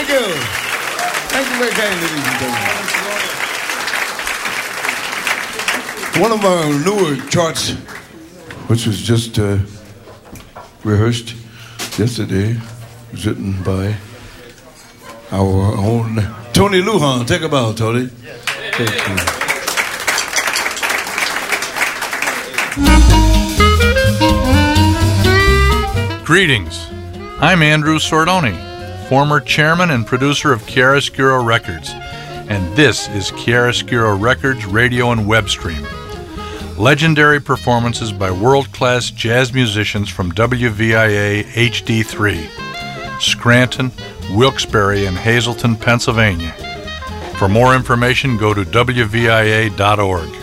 Thank you. Thank you very kindly, ladies and gentlemen. One of our newer charts, which was just rehearsed yesterday, was written by our own Tony Lujan. Take a bow, Tony. Thank you. Greetings. I'm Andrew Sordoni, former chairman and producer of Chiaroscuro Records, and this is Chiaroscuro Records radio and web stream. Legendary performances by world-class jazz musicians from WVIA HD3, Scranton, Wilkes-Barre, and Hazleton, Pennsylvania. For more information, go to WVIA.org.